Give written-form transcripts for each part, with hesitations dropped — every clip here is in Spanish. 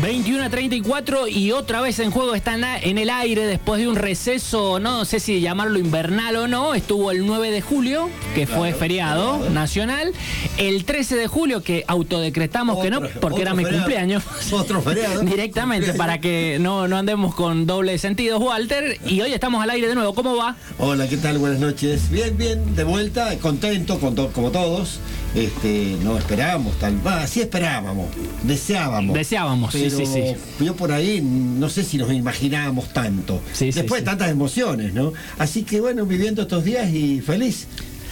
21:34 y otra vez en juego está en el aire después de un receso, no sé si llamarlo invernal o no. Estuvo el 9 de julio, que fue feriado nacional. El 13 de julio, que autodecretamos que no, porque era mi cumpleaños. Otro feriado. Directamente, para que no andemos con doble sentido, Walter. Y hoy estamos al aire de nuevo. ¿Cómo va? Hola, ¿qué tal? Buenas noches. Bien, de vuelta, contento, como todos. No esperábamos sí esperábamos, deseábamos. Pero sí. Yo por ahí, no sé si nos imaginábamos tanto. Después de tantas emociones, ¿no? Así que bueno, viviendo estos días y feliz.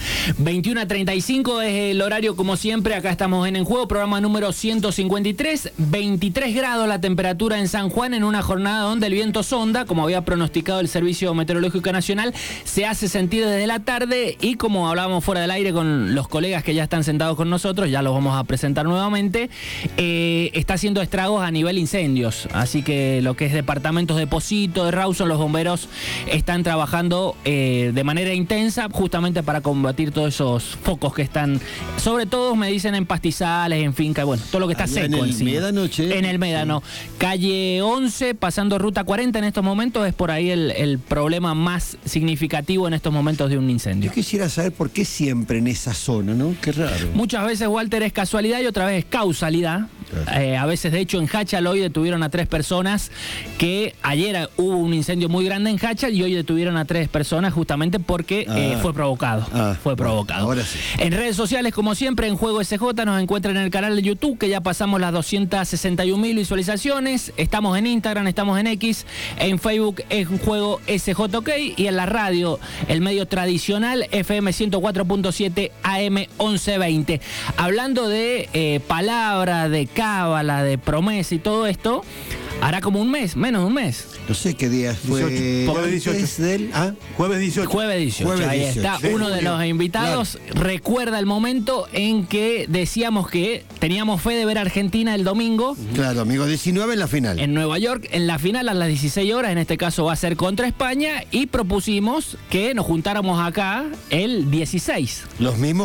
21:35 es el horario, como siempre. Acá estamos en Juego, programa número 153. 23 grados la temperatura en San Juan, en una jornada donde el viento sonda, como había pronosticado el Servicio Meteorológico Nacional, se hace sentir desde la tarde. Y como hablábamos fuera del aire con los colegas que ya están sentados con nosotros, ya los vamos a presentar nuevamente, está haciendo estragos a nivel incendios. Así que lo que es departamentos de Pocito, de Rawson, los bomberos están trabajando de manera intensa justamente para combatir todos esos focos que están, sobre todo me dicen en pastizales, en finca, bueno, todo lo que está seco. En el Médano, che. En el Médano. Sí. Calle 11, pasando ruta 40 en estos momentos, es por ahí el problema más significativo en estos momentos de un incendio. Yo quisiera saber por qué siempre en esa zona, ¿no? Qué raro. Muchas veces, Walter, es casualidad y otra vez es causalidad. A veces, de hecho, en Hachal hoy detuvieron a 3 personas, que ayer hubo un incendio muy grande en Hachal y hoy detuvieron a 3 personas justamente porque fue provocado. Fue provocado. Ahora sí. En redes sociales, como siempre, en Juego SJ nos encuentran en el canal de YouTube, que ya pasamos las 261.000 visualizaciones. Estamos en Instagram, estamos en X, en Facebook es Juego SJ OK, y en la radio, el medio tradicional, FM 104.7 AM 1120. Hablando de palabra, de cábala, de promesa y todo esto, hará como un mes, menos de un mes. No sé qué día fue. Jueves 18. Jueves 18. Jueves 18. Ahí está uno de los invitados. Claro. Recuerda el momento en que decíamos que teníamos fe de ver a Argentina el domingo. Claro, domingo 19 en la final. En Nueva York, en la final a las 16 horas, en este caso va a ser contra España, y propusimos que nos juntáramos acá el 16. Los mismos